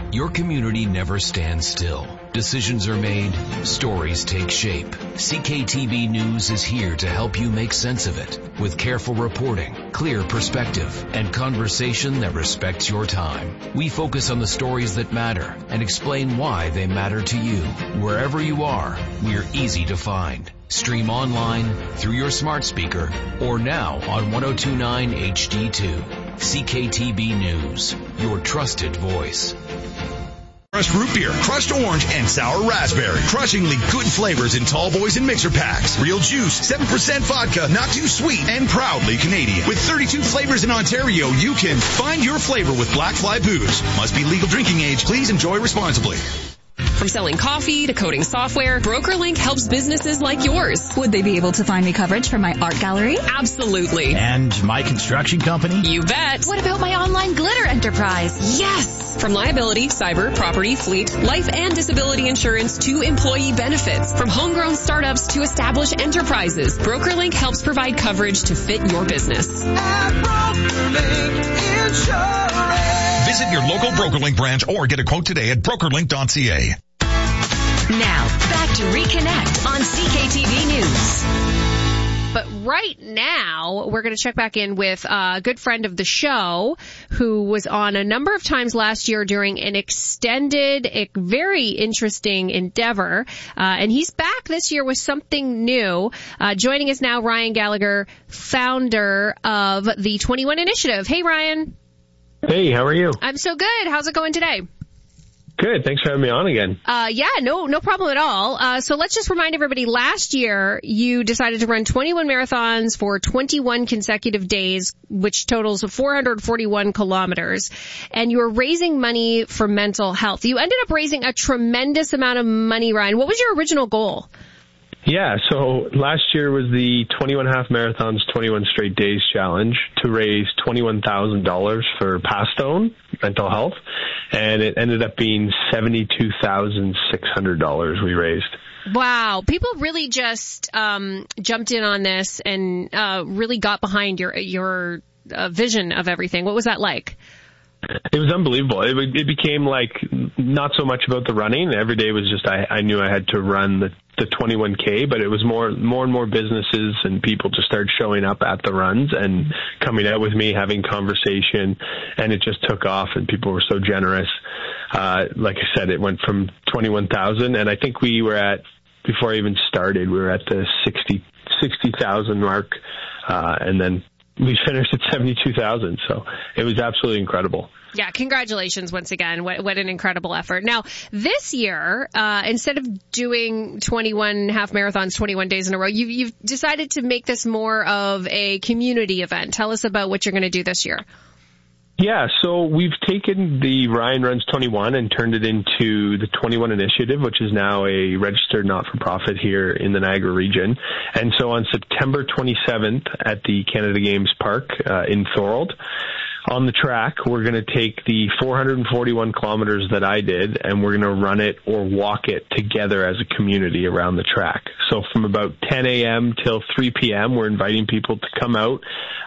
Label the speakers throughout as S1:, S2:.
S1: Your community never stands still. Decisions are made, stories take shape. CKTB News is here to help you make sense of it with careful reporting, clear perspective, and conversation that respects your time. We focus on the stories that matter and explain why they matter to you. Wherever you are, we're easy to find. Stream online, through your smart speaker, or now on 1029 HD2. CKTB News, your trusted voice.
S2: Crushed root beer, crushed orange, and sour raspberry. Crushingly good flavors in tall boys and mixer packs. Real juice, 7% vodka, not too sweet, and proudly Canadian. With 32 flavors in Ontario, you can find your flavor with Black Fly Booze. Must be legal drinking age. Please enjoy responsibly.
S3: From selling coffee to coding software, BrokerLink helps businesses like yours.
S4: Would they be able to find me coverage for my art gallery?
S3: Absolutely.
S5: And my construction company?
S3: You bet.
S4: What about my online glitter enterprise?
S3: Yes. From liability, cyber, property, fleet, life and disability insurance to employee benefits. From homegrown startups to established enterprises, BrokerLink helps provide coverage to fit your business.
S6: At BrokerLink Insurance.
S2: Visit your local BrokerLink branch or get a quote today at brokerlink.ca.
S7: Now, back to Reconnect on CKTV News.
S8: But right now, we're going to check back in with a good friend of the show who was on a number of times last year during an extended, very interesting endeavor. And he's back this year with something new. Joining us now, Ryan Gallagher, founder of the 21 Initiative. Hey, Ryan.
S9: Hey, how are you?
S8: I'm so good. How's it going today?
S9: Good. Thanks for having me on again.
S8: No problem at all. So let's just remind everybody, last year you decided to run 21 marathons for 21 consecutive days, which totals 441 kilometers. And you were raising money for mental health. You ended up raising a tremendous amount of money, Ryan. What was your original goal?
S9: Yeah, so last year was the 21 half marathons, 21 straight days challenge to raise $21,000 for Pastone mental health, and it ended up being $72,600 we raised.
S8: Wow. People really just jumped in on this and really got behind your vision of everything. What was that like?
S9: It was unbelievable. It became like not so much about the running. Every day was just I knew I had to run the 21K, but it was more and more businesses and people just started showing up at the runs and coming out with me, having conversation, and it just took off and people were so generous. Like I said, it went from 21,000, and I think we were at, before I even started, we were at the 60,000 mark, and then we finished at 72,000. So it was absolutely incredible.
S8: Yeah, congratulations once again. What an incredible effort. Now, this year, instead of doing 21 half marathons, 21 days in a row, you've decided to make this more of a community event. Tell us about what you're going to do this year.
S9: Yeah, so we've taken the Ryan Runs 21 and turned it into the 21 Initiative, which is now a registered not-for-profit here in the Niagara region. And so on September 27th at the Canada Games Park in Thorold, on the track, we're going to take the 441 kilometers that I did, and we're going to run it or walk it together as a community around the track. So from about 10 a.m. till 3 p.m., we're inviting people to come out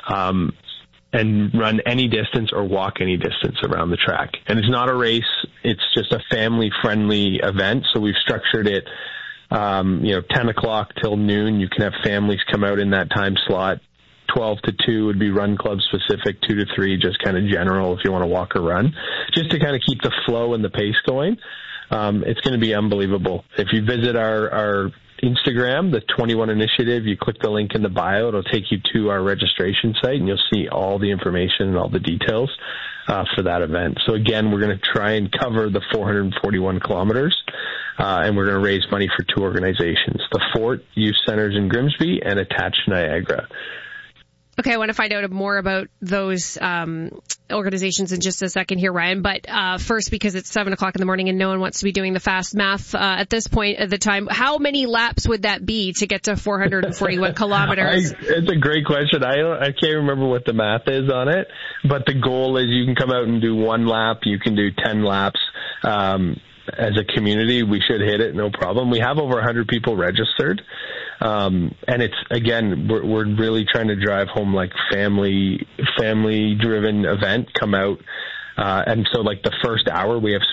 S9: and run any distance or walk any distance around the track. And it's not a race. It's just a family-friendly event. So we've structured it, 10 o'clock till noon. You can have families come out in that time slot. 12 to 2 would be run club specific, 2 to 3 just kind of general if you want to walk or run, just to kind of keep the flow and the pace going. It's going to be unbelievable. If you visit our Instagram, the 21 Initiative, you click the link in the bio, it'll take you to our registration site and you'll see all the information and all the details for that event. So again, we're going to try and cover the 441 kilometers and we're going to raise money for two organizations, the Fort Youth Centers in Grimsby and Attach Niagara.
S8: Okay, I want to find out more about those organizations in just a second here, Ryan. But first, because it's 7 o'clock in the morning and no one wants to be doing the fast math at this point at the time, how many laps would that be to get to 441 kilometers?
S9: It's a great question. I can't remember what the math is on it, but the goal is you can come out and do one lap. You can do 10 laps. As a community, we should hit it, no problem. We have over 100 people registered. And it's, again, we're really trying to drive home like family driven event, come out. And so like the first hour we have